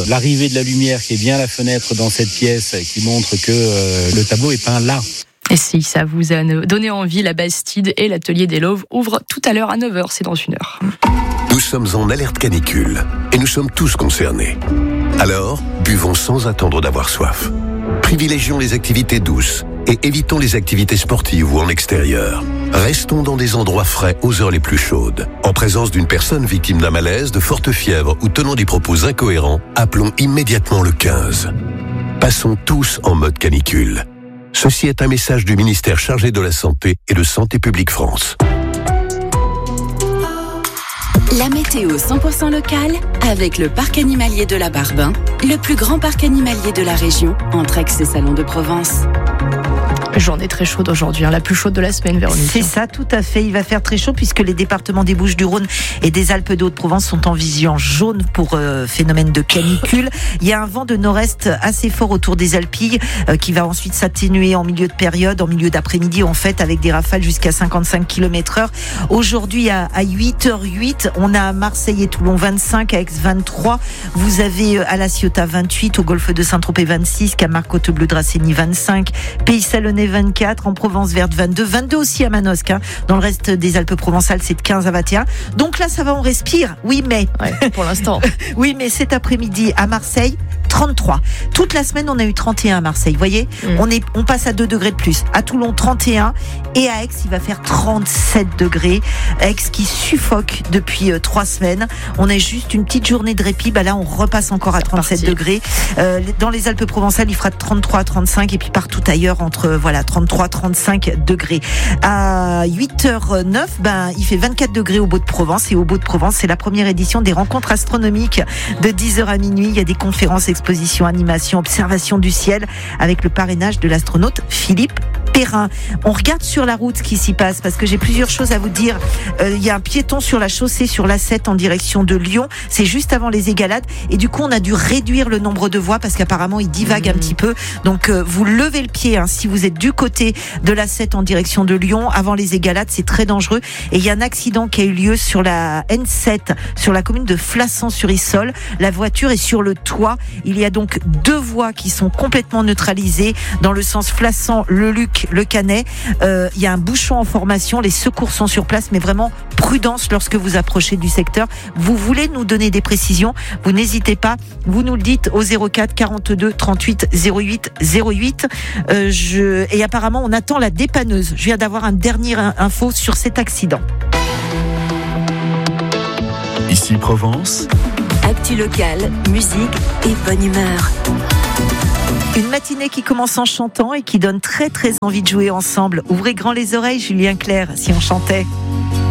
l'arrivée de la lumière qui est bien à la fenêtre dans cette pièce qui montre que le tableau est peint là. Et si ça vous a donné envie, la Bastide et l'Atelier des Loves ouvrent tout à l'heure à 9h, c'est dans 1 heure. Nous sommes en alerte canicule et nous sommes tous concernés. Alors, buvons sans attendre d'avoir soif. Privilégions les activités douces et évitons les activités sportives ou en extérieur. Restons dans des endroits frais aux heures les plus chaudes. En présence d'une personne victime d'un malaise, de forte fièvre ou tenant des propos incohérents, appelons immédiatement le 15. Passons tous en mode canicule. Ceci est un message du ministère chargé de la Santé et de Santé publique France. La météo 100% locale avec le parc animalier de la Barbin, le plus grand parc animalier de la région, entre Aix et Salon de Provence. Journée très chaude aujourd'hui, la plus chaude de la semaine, Véronique. C'est ça, tout à fait. Il va faire très chaud puisque les départements des Bouches-du-Rhône et des Alpes de Haute-Provence sont en vision jaune pour phénomène de canicule. Il y a un vent de nord-est assez fort autour des Alpilles qui va ensuite s'atténuer en milieu de période, en milieu d'après-midi en fait, avec des rafales jusqu'à 55 km/h. Aujourd'hui à 8h08, on a à Marseille et Toulon 25, à Aix 23. Vous avez à La Ciotat 28, au golfe de Saint-Tropez 26, Camargue, Côte-Bleue, Dracénie 25, Pays Salonnais 24, en Provence Verte 22 aussi à Manosque. Dans le reste des Alpes provençales, c'est de 15 à 21. Donc là, ça va, on respire. Oui, mais. Ouais, pour l'instant. Oui, mais cet après-midi à Marseille, 33. Toute la semaine, on a eu 31 à Marseille. Vous voyez, on passe à 2 degrés de plus. À Toulon, 31. Et à Aix, il va faire 37 degrés. Aix qui suffoque depuis 3 semaines. On a juste une petite journée de répit. Là, on repasse encore à 37 degrés. Dans les Alpes provençales, il fera de 33 à 35. Et puis partout ailleurs, entre 33-35 degrés. À 8h09, il fait 24 degrés au Beau-de-Provence. Et au Beau-de-Provence, c'est la première édition des rencontres astronomiques de 10h à minuit. Il y a des conférences, expositions, animations, observations du ciel avec le parrainage de l'astronaute Philippe Perrin. On regarde sur la route ce qui s'y passe parce que j'ai plusieurs choses à vous dire. Il y a un piéton sur la chaussée sur l'A7 en direction de Lyon. C'est juste avant les Égalades et du coup on a dû réduire le nombre de voies parce qu'apparemment il divague un petit peu. Donc vous levez le pied si vous êtes du côté de l'A7 en direction de Lyon avant les Égalades, c'est très dangereux. Et il y a un accident qui a eu lieu sur la N7 sur la commune de Flassan-sur-Issol. La voiture est sur le toit. Il y a donc 2 voies qui sont complètement neutralisées dans le sens Flassan, le Luc, le Canet. Il y a un bouchon en formation, les secours sont sur place, mais vraiment prudence lorsque vous approchez du secteur. Vous voulez nous donner des précisions, vous n'hésitez pas, vous nous le dites au 04 42 38 08 08. Et apparemment on attend la dépanneuse. Je viens d'avoir un dernier info sur cet accident. Ici Provence. Actu locale, musique et bonne humeur. Une matinée qui commence en chantant et qui donne très très envie de jouer ensemble. Ouvrez grand les oreilles, Julien Clerc, si on chantait.